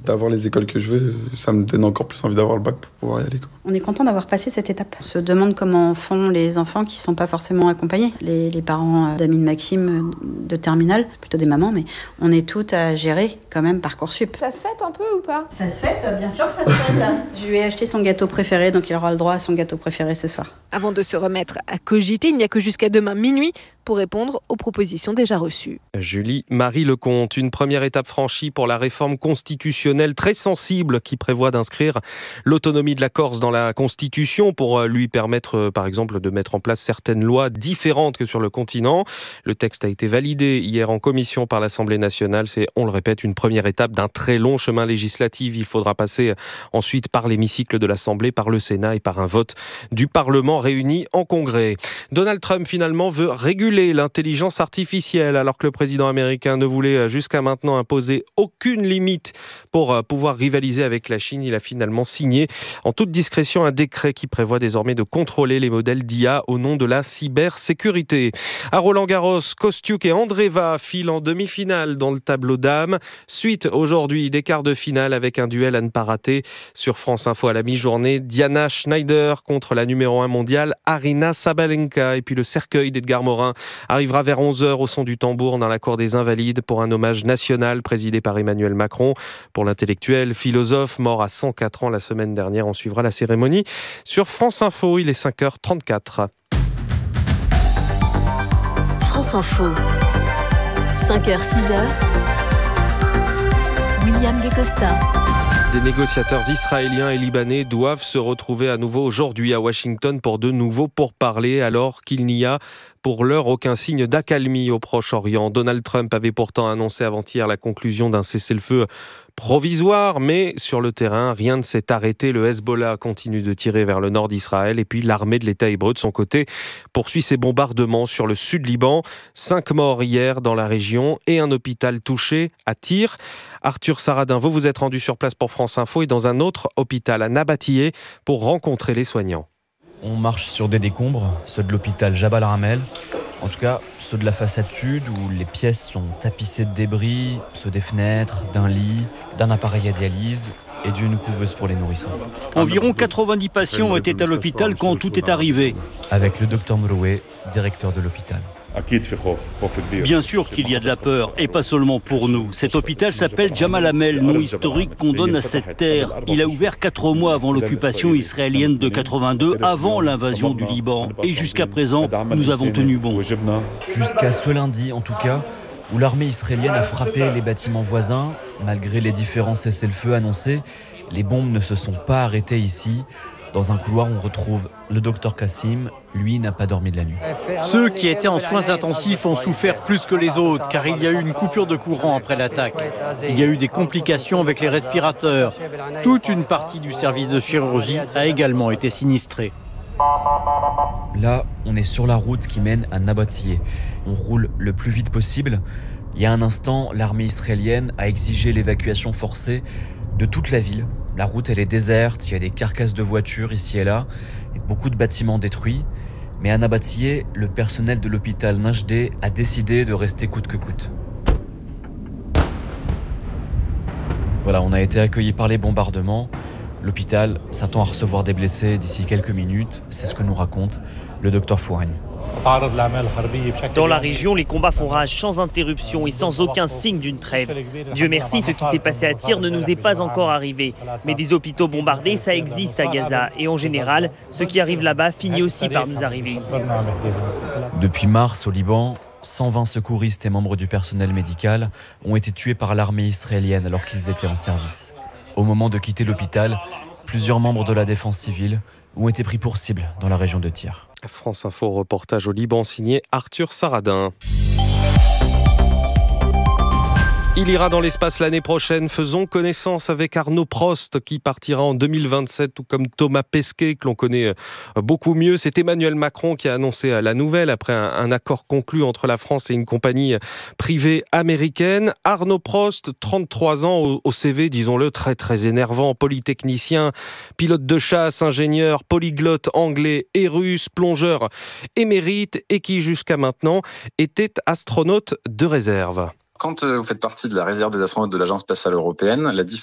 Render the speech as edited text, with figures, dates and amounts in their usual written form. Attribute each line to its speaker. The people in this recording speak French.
Speaker 1: D'avoir les écoles que je veux, ça me donne encore plus envie d'avoir le bac pour pouvoir y aller, quoi.
Speaker 2: On est content d'avoir passé cette étape. On se demande comment font les enfants qui ne sont pas forcément accompagnés. Les parents d'Amine Maxime de terminale, plutôt des mamans, mais on est toutes à gérer quand même Parcoursup.
Speaker 3: Ça se fête un peu ou pas ?
Speaker 2: Ça se fête, bien sûr que ça se fête. Je lui ai acheté son gâteau préféré, donc il aura le droit à son gâteau préféré ce soir.
Speaker 3: Avant de se remettre à cogiter, il n'y a que jusqu'à demain minuit pour répondre aux propositions déjà reçues.
Speaker 4: Julie Marie Lecomte, une première étape franchie pour la réforme constitutionnelle très sensible qui prévoit d'inscrire l'autonomie de la Corse dans la Constitution pour lui permettre, par exemple, de mettre en place certaines lois différentes que sur le continent. Le texte a été validé hier en commission par l'Assemblée nationale. C'est, on le répète, une première étape d'un très long chemin législatif. Il faudra passer ensuite par l'hémicycle de l'Assemblée, par le Sénat et par un vote du Parlement réuni en Congrès. Donald Trump, finalement, veut réguler l'intelligence artificielle alors que le président américain ne voulait jusqu'à maintenant imposer aucune limite pour pouvoir rivaliser avec la Chine. Il a finalement signé en toute discrétion un décret qui prévoit désormais de contrôler les modèles d'IA au nom de la cybersécurité. À Roland-Garros, Kostiuk et Andreeva filent en demi-finale dans le tableau dames. Suite aujourd'hui des quarts de finale avec un duel à ne pas rater. Sur France Info à la mi-journée, Diana Schneider contre la numéro 1 mondiale Aryna Sabalenka. Et puis le cercueil d'Edgar Morin arrivera vers 11h au son du tambour dans la cour des Invalides pour un hommage national présidé par Emmanuel Macron. Pour l'intellectuel, philosophe, mort à 104 ans la semaine dernière, on suivra la cérémonie sur France Info. Il est 5h34.
Speaker 5: France Info, 5h-6h, William Guécosta.
Speaker 4: Des négociateurs israéliens et libanais doivent se retrouver à nouveau aujourd'hui à Washington pour de nouveau pourparlers alors qu'il n'y a pour l'heure aucun signe d'accalmie au Proche-Orient. Donald Trump avait pourtant annoncé avant-hier la conclusion d'un cessez-le-feu provisoire, mais sur le terrain, rien ne s'est arrêté. Le Hezbollah continue de tirer vers le nord d'Israël et puis l'armée de l'État hébreu de son côté poursuit ses bombardements sur le sud Liban. 5 morts hier dans la région et un hôpital touché à Tyr. Arthur Saradin, vous vous êtes rendu sur place pour France Info et dans un autre hôpital à Nabatiyeh pour rencontrer les soignants.
Speaker 6: On marche sur des décombres, ceux de l'hôpital Jabal Ramel, en tout cas ceux de la façade sud où les pièces sont tapissées de débris, ceux des fenêtres, d'un lit, d'un appareil à dialyse et d'une couveuse pour les nourrissons.
Speaker 7: Environ 90 patients étaient à l'hôpital quand tout est arrivé.
Speaker 6: Avec le docteur Mouloué, directeur de l'hôpital.
Speaker 7: Bien sûr qu'il y a de la peur, et pas seulement pour nous. Cet hôpital s'appelle Jamal Hamel, nom historique qu'on donne à cette terre. Il a ouvert 4 mois avant l'occupation israélienne de 82, avant l'invasion du Liban. Et jusqu'à présent, nous avons tenu bon.
Speaker 6: Jusqu'à ce lundi, en tout cas, où l'armée israélienne a frappé les bâtiments voisins. Malgré les différents cessez-le-feu annoncés, les bombes ne se sont pas arrêtées ici. Dans un couloir, on retrouve le docteur Kassim. Lui n'a pas dormi de la nuit.
Speaker 8: Ceux qui étaient en soins intensifs ont souffert plus que les autres, car il y a eu une coupure de courant après l'attaque. Il y a eu des complications avec les respirateurs. Toute une partie du service de chirurgie a également été sinistrée.
Speaker 6: Là, on est sur la route qui mène à Nabatiyeh. On roule le plus vite possible. Il y a un instant, l'armée israélienne a exigé l'évacuation forcée de toute la ville. La route, elle est déserte, il y a des carcasses de voitures ici et là, et beaucoup de bâtiments détruits. Mais à Nabatiyeh, le personnel de l'hôpital Najdeh a décidé de rester coûte que coûte. Voilà, on a été accueillis par les bombardements. L'hôpital s'attend à recevoir des blessés d'ici quelques minutes. C'est ce que nous raconte le docteur Fouhani.
Speaker 9: Dans la région, les combats font rage sans interruption et sans aucun signe d'une trêve. Dieu merci, ce qui s'est passé à Tyr ne nous est pas encore arrivé. Mais des hôpitaux bombardés, ça existe à Gaza. Et en général, ce qui arrive là-bas finit aussi par nous arriver ici.
Speaker 6: Depuis mars, au Liban, 120 secouristes et membres du personnel médical ont été tués par l'armée israélienne alors qu'ils étaient en service. Au moment de quitter l'hôpital, plusieurs membres de la défense civile ont été pris pour cible dans la région de Tyr.
Speaker 4: France Info, reportage au Liban signé Arthur Saradin. Il ira dans l'espace l'année prochaine. Faisons connaissance avec Arnaud Prost qui partira en 2027, tout comme Thomas Pesquet que l'on connaît beaucoup mieux. C'est Emmanuel Macron qui a annoncé la nouvelle après un accord conclu entre la France et une compagnie privée américaine. Arnaud Prost, 33 ans au CV, disons-le, très très énervant, polytechnicien, pilote de chasse, ingénieur, polyglotte anglais et russe, plongeur émérite et qui jusqu'à maintenant était astronaute de réserve.
Speaker 10: Quand vous faites partie de la réserve des astronautes de l'Agence spatiale européenne,